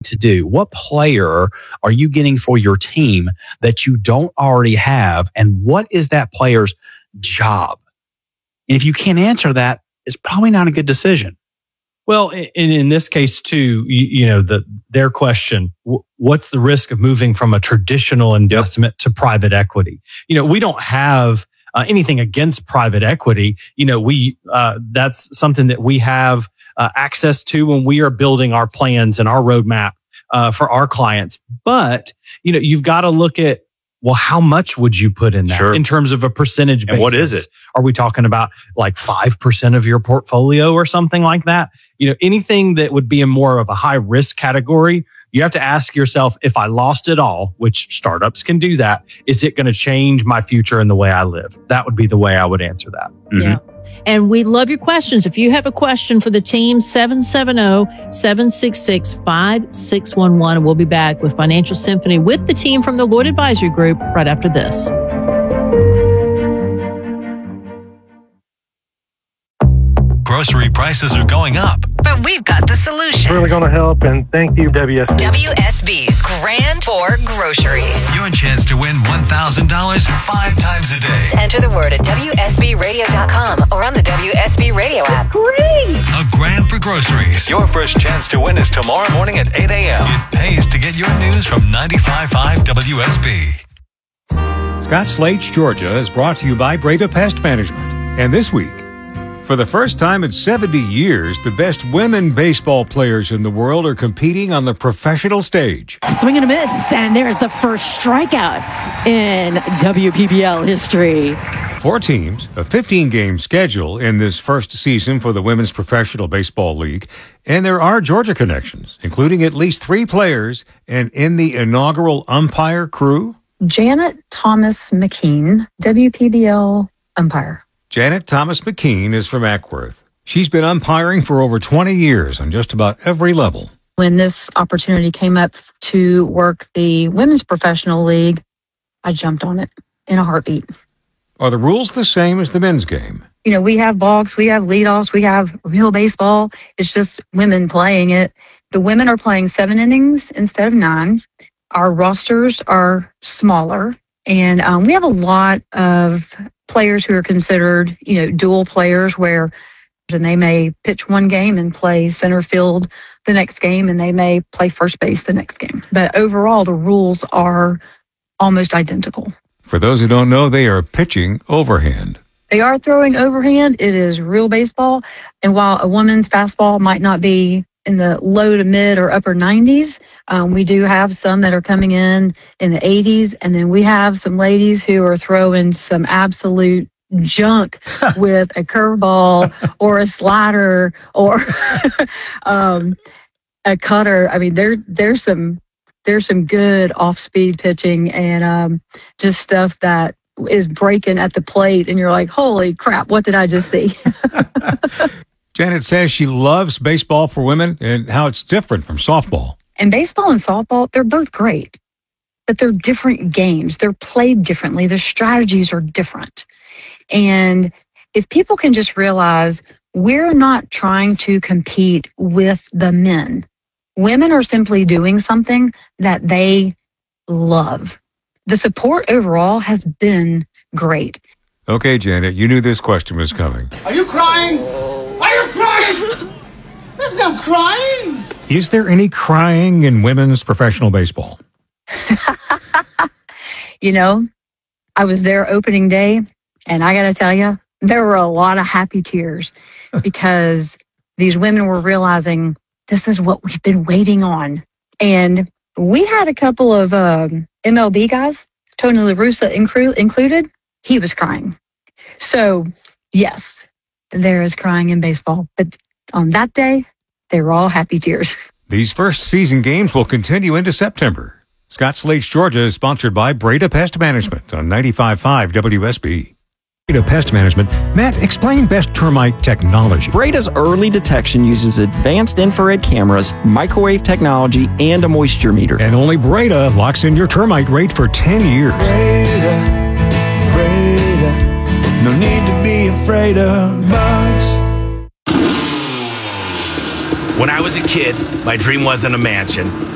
to do? What player are you getting for your team that you don't already have? And what is that player's job? And if you can't answer that, it's probably not a good decision. Well, in this case too, their question, what's the risk of moving from a traditional investment to private equity? We don't have anything against private equity. That's something that we have access to when we are building our plans and our roadmap for our clients. But, you've got to look at, well, how much would you put in that in terms of a percentage basis? And what is it? Are we talking about like 5% of your portfolio or something like that? Anything that would be in more of a high risk category, you have to ask yourself, if I lost it all, which startups can do that, is it going to change my future and the way I live? That would be the way I would answer that. Mm-hmm. Yeah. And we love your questions. If you have a question for the team, 770-766-5611. We'll be back with Financial Symphony with the team from the Lloyd Advisory Group right after this. Grocery prices are going up. But we've got the solution. Really going to help, and thank you, WSB. WSB's Grand for Groceries. Your chance to win $1,000 5 times a day. Enter the word at WSBradio.com or on the WSB Radio app. Great! A Grand for Groceries. Your first chance to win is tomorrow morning at 8 a.m. It pays to get your news from 95.5 WSB. Scott Slate's Georgia is brought to you by Breda Pest Management. And this week, for the first time in 70 years, the best women baseball players in the world are competing on the professional stage. Swing and a miss, and there's the first strikeout in WPBL history. 4 teams, a 15-game schedule in this first season for the Women's Professional Baseball League, and there are Georgia connections, including at least 3 players, and in the inaugural umpire crew, Janet Thomas McKean, WPBL umpire. Janet Thomas McKean is from Ackworth. She's been umpiring for over 20 years on just about every level. When this opportunity came up to work the Women's Professional League, I jumped on it in a heartbeat. Are the rules the same as the men's game? We have balks, we have leadoffs, we have real baseball. It's just women playing it. The women are playing 7 innings instead of 9. Our rosters are smaller, and we have a lot of players who are considered, dual players, where they may pitch one game and play center field the next game, and they may play first base the next game. But overall, the rules are almost identical. For those who don't know, they are pitching overhand. They are throwing overhand. It is real baseball. And while a woman's fastball might not be in the low to mid or upper 90s, we do have some that are coming in the 80s. And then we have some ladies who are throwing some absolute junk with a curveball or a slider or a cutter. I mean, there's some good off-speed pitching and just stuff that is breaking at the plate. And you're like, holy crap, what did I just see? Janet says she loves baseball for women and how it's different from softball. And baseball and softball, they're both great, but they're different games. They're played differently. The strategies are different. And if people can just realize we're not trying to compete with the men. Women are simply doing something that they love. The support overall has been great. Okay, Janet, you knew this question was coming. Are you crying? Are you crying? There's no crying. Is there any crying in women's professional baseball? I was there opening day, and I got to tell you, there were a lot of happy tears because these women were realizing this is what we've been waiting on. And we had a couple of MLB guys, Tony La Russa included. He was crying. So, yes, there is crying in baseball. But on that day, they were all happy tears. These first season games will continue into September. Scott Slate's Georgia is sponsored by Breda Pest Management on 95.5 WSB. Breda Pest Management. Matt, explain best termite technology. Breda's early detection uses advanced infrared cameras, microwave technology, and a moisture meter. And only Breda locks in your termite rate for 10 years. Breda, no need to be afraid of bugs. When I was a kid, my dream wasn't a mansion.